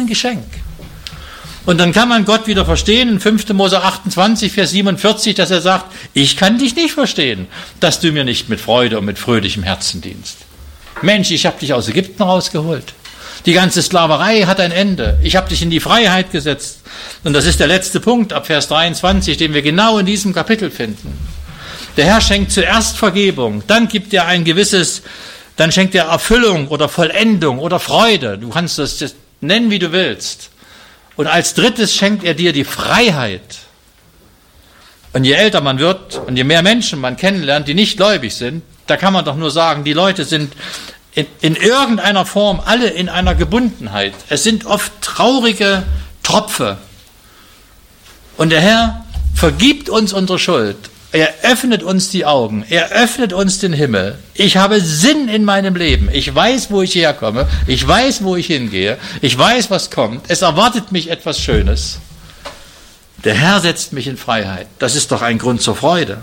ein Geschenk. Und dann kann man Gott wieder verstehen, in 5. Mose 28, Vers 47, dass er sagt, ich kann dich nicht verstehen, dass du mir nicht mit Freude und mit fröhlichem Herzen dienst. Mensch, ich habe dich aus Ägypten rausgeholt. Die ganze Sklaverei hat ein Ende. Ich habe dich in die Freiheit gesetzt. Und das ist der letzte Punkt ab Vers 23, den wir genau in diesem Kapitel finden. Der Herr schenkt zuerst Vergebung, dann gibt er dann schenkt er Erfüllung oder Vollendung oder Freude. Du kannst das nennen, wie du willst. Und als drittes schenkt er dir die Freiheit. Und je älter man wird und je mehr Menschen man kennenlernt, die nicht gläubig sind, da kann man doch nur sagen, die Leute sind in irgendeiner Form alle in einer Gebundenheit. Es sind oft traurige Tropfe. Und der Herr vergibt uns unsere Schuld. Er öffnet uns die Augen. Er öffnet uns den Himmel. Ich habe Sinn in meinem Leben. Ich weiß, wo ich herkomme. Ich weiß, wo ich hingehe. Ich weiß, was kommt. Es erwartet mich etwas Schönes. Der Herr setzt mich in Freiheit. Das ist doch ein Grund zur Freude.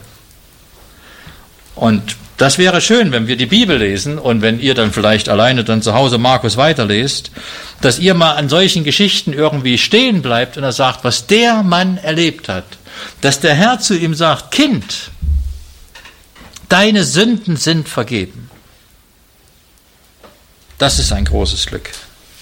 Und das wäre schön, wenn wir die Bibel lesen und wenn ihr dann vielleicht alleine dann zu Hause Markus weiterlest, dass ihr mal an solchen Geschichten irgendwie stehen bleibt und er sagt, was der Mann erlebt hat. Dass der Herr zu ihm sagt, Kind, deine Sünden sind vergeben. Das ist ein großes Glück.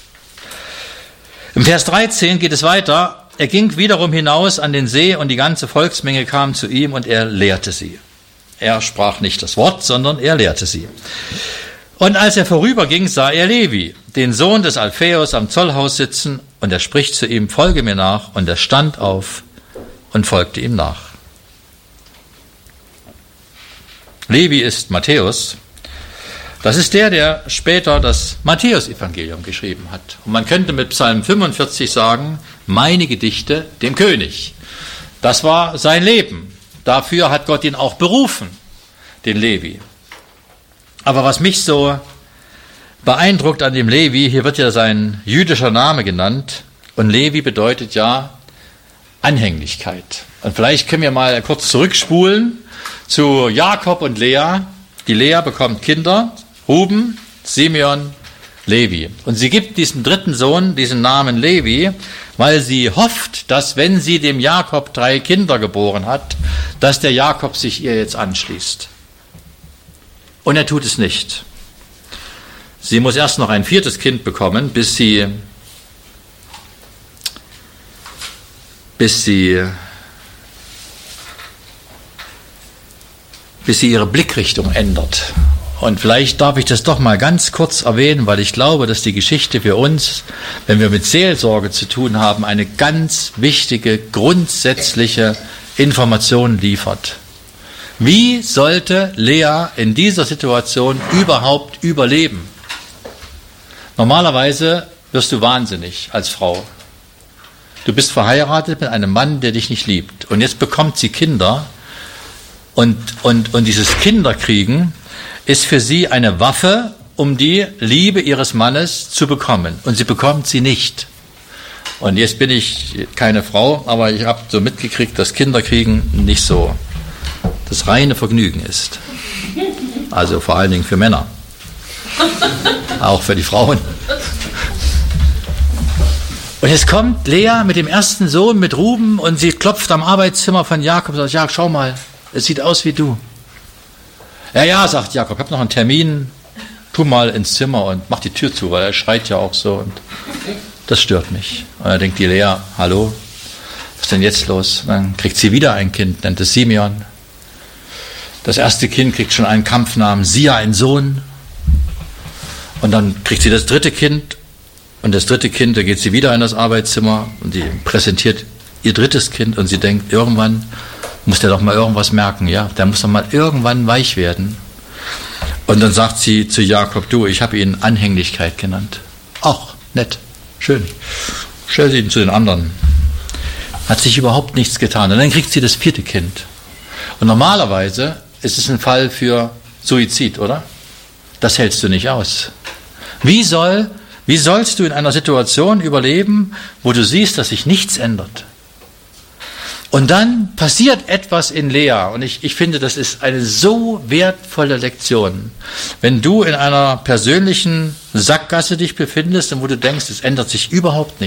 Im Vers 13 geht es weiter. Er ging wiederum hinaus an den See und die ganze Volksmenge kam zu ihm und er lehrte sie. Er sprach nicht das Wort, sondern er lehrte sie. Und als er vorüberging, sah er Levi, den Sohn des Alphaeus, am Zollhaus sitzen und er spricht zu ihm, folge mir nach, und er stand auf und folgte ihm nach. Levi ist Matthäus. Das ist der später das Matthäus-Evangelium geschrieben hat. Und man könnte mit Psalm 45 sagen, meine Gedichte dem König. Das war sein Leben. Dafür hat Gott ihn auch berufen, den Levi. Aber was mich so beeindruckt an dem Levi, hier wird ja sein jüdischer Name genannt. Und Levi bedeutet ja Anhänglichkeit. Und vielleicht können wir mal kurz zurückspulen zu Jakob und Lea. Die Lea bekommt Kinder, Ruben, Simeon, Levi. Und sie gibt diesem dritten Sohn diesen Namen Levi, weil sie hofft, dass wenn sie dem Jakob 3 Kinder geboren hat, dass der Jakob sich ihr jetzt anschließt. Und er tut es nicht. Sie muss erst noch ein 4. Kind bekommen, bis sie ihre Blickrichtung ändert. Und vielleicht darf ich das doch mal ganz kurz erwähnen, weil ich glaube, dass die Geschichte für uns, wenn wir mit Seelsorge zu tun haben, eine ganz wichtige, grundsätzliche Information liefert. Wie sollte Lea in dieser Situation überhaupt überleben? Normalerweise wirst du wahnsinnig als Frau. Du bist verheiratet mit einem Mann, der dich nicht liebt. Und jetzt bekommt sie Kinder. Und dieses Kinderkriegen ist für sie eine Waffe, um die Liebe ihres Mannes zu bekommen. Und sie bekommt sie nicht. Und jetzt bin ich keine Frau, aber ich habe so mitgekriegt, dass Kinderkriegen nicht so das reine Vergnügen ist. Also vor allen Dingen für Männer. Auch für die Frauen. Und jetzt kommt Lea mit dem ersten Sohn, mit Ruben, und sie klopft am Arbeitszimmer von Jakob und sagt, ja, schau mal, es sieht aus wie du. Ja, sagt Jakob, ich habe noch einen Termin, tu mal ins Zimmer und mach die Tür zu, weil er schreit ja auch so und das stört mich. Und dann denkt die Lea, hallo, was ist denn jetzt los? Und dann kriegt sie wieder ein Kind, nennt es Simeon. Das erste Kind kriegt schon einen Kampfnamen, Sia, ein Sohn. Und dann kriegt sie das dritte Kind. Und das dritte Kind, da geht sie wieder in das Arbeitszimmer und sie präsentiert ihr drittes Kind und sie denkt, irgendwann muss der doch mal irgendwas merken, ja, der muss doch mal irgendwann weich werden. Und dann sagt sie zu Jakob, du, ich habe ihn Anhänglichkeit genannt. Ach, nett, schön. Stell sie ihn zu den anderen. Hat sich überhaupt nichts getan. Und dann kriegt sie das 4. Kind. Und normalerweise ist es ein Fall für Suizid, oder? Das hältst du nicht aus. Wie sollst du in einer Situation überleben, wo du siehst, dass sich nichts ändert? Und dann passiert etwas in Lea. Und ich finde, das ist eine so wertvolle Lektion. Wenn du in einer persönlichen Sackgasse dich befindest und wo du denkst, es ändert sich überhaupt nichts.